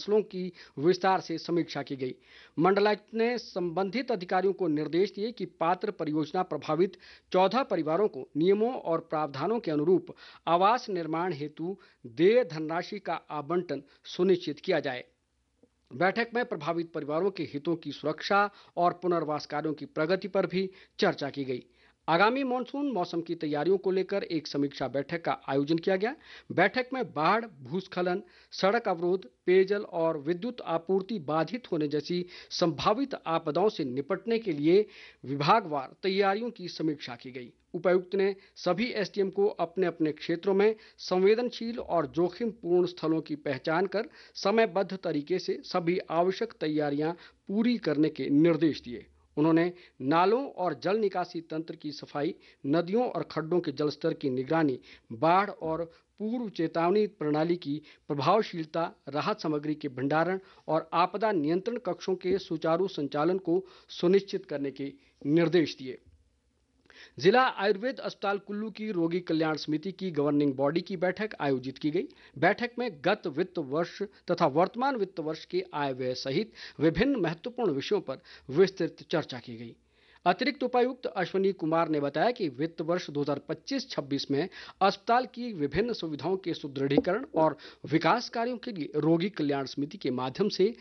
मसलों की विस्तार से समीक्षा की गई। मंडलायुक्त ने संबंधित अधिकारियों को निर्देश दिए कि पात्र परियोजना प्रभावित 14 परिवारों को नियमों और प्रावधानों के अनुरूप आवास निर्माण हेतु देय धनराशि का आवंटन सुनिश्चित किया जाए। बैठक में प्रभावित परिवारों के हितों की सुरक्षा और पुनर्वास कार्यों की प्रगति पर भी चर्चा की गई। आगामी मानसून मौसम की तैयारियों को लेकर एक समीक्षा बैठक का आयोजन किया गया। बैठक में बाढ़, भूस्खलन, सड़क अवरोध, पेयजल और विद्युत आपूर्ति बाधित होने जैसी संभावित आपदाओं से निपटने के लिए विभागवार तैयारियों की समीक्षा की गई। उपायुक्त ने सभी एसडीएम को अपने अपने क्षेत्रों में संवेदनशील और जोखिमपूर्ण स्थलों की पहचान कर समयबद्ध तरीके से सभी आवश्यक तैयारियां पूरी करने के निर्देश दिए। उन्होंने नालों और जल निकासी तंत्र की सफाई, नदियों और खड्डों के जलस्तर की निगरानी, बाढ़ और पूर्व चेतावनी प्रणाली की प्रभावशीलता, राहत सामग्री के भंडारण और आपदा नियंत्रण कक्षों के सुचारू संचालन को सुनिश्चित करने के निर्देश दिए। जिला आयुर्वेद अस्पताल कुल्लू की रोगी कल्याण समिति की गवर्निंग बॉडी की बैठक आयोजित की गई। बैठक में गत वित्त वर्ष तथा वर्तमान वित्त वर्ष के आय व्यय सहित विभिन्न महत्वपूर्ण विषयों पर विस्तृत चर्चा की गई। अतिरिक्त उपायुक्त अश्वनी कुमार ने बताया कि वित्त वर्ष 2025-26 में अस्पताल की विभिन्न सुविधाओं के सुदृढ़ीकरण और विकास कार्यों के लिए रोगी कल्याण समिति के माध्यम से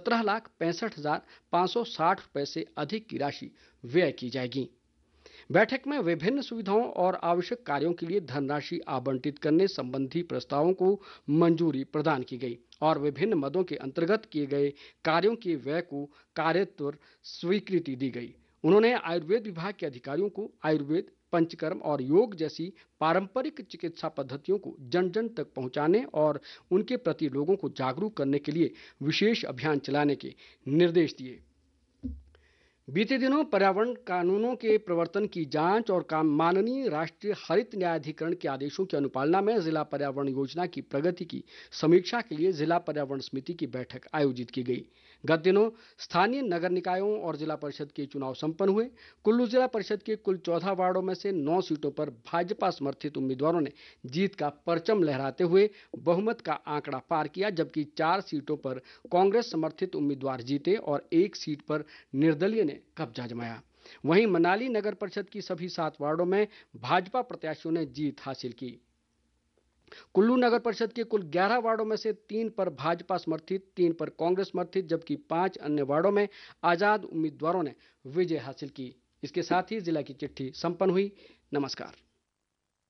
17,65,560 रुपये से अधिक की राशि व्यय की जाएगी। बैठक में विभिन्न सुविधाओं और आवश्यक कार्यों के लिए धनराशि आवंटित करने संबंधी प्रस्तावों को मंजूरी प्रदान की गई और विभिन्न मदों के अंतर्गत किए गए कार्यों के व्यय को कार्यत्वर स्वीकृति दी गई। उन्होंने आयुर्वेद विभाग के अधिकारियों को आयुर्वेद, पंचकर्म और योग जैसी पारंपरिक चिकित्सा पद्धतियों को जन जन तक पहुंचाने और उनके प्रति लोगों को जागरूक करने के लिए विशेष अभियान चलाने के निर्देश दिए। बीते दिनों पर्यावरण कानूनों के प्रवर्तन की जांच और माननीय राष्ट्रीय हरित न्यायाधिकरण के आदेशों की अनुपालना में जिला पर्यावरण योजना की प्रगति की समीक्षा के लिए जिला पर्यावरण समिति की बैठक आयोजित की गई। गत दिनों स्थानीय नगर निकायों और जिला परिषद के चुनाव संपन्न हुए। कुल्लू जिला परिषद के कुल 14 वार्डों में से 9 सीटों पर भाजपा समर्थित उम्मीदवारों ने जीत का परचम लहराते हुए बहुमत का आंकड़ा पार किया, जबकि 4 सीटों पर कांग्रेस समर्थित उम्मीदवार जीते और 1 सीट पर निर्दलीय ने कब्जा जमाया। वहीं मनाली नगर परिषद की सभी 7 वार्डों में भाजपा प्रत्याशियों ने जीत हासिल की। कुल्लू नगर परिषद के कुल 11 वार्डों में से 3 पर भाजपा समर्थित, 3 पर कांग्रेस समर्थित, जबकि 5 अन्य वार्डों में आजाद उम्मीदवारों ने विजय हासिल की। इसके साथ ही जिला की चिट्ठी संपन्न हुई। नमस्कार।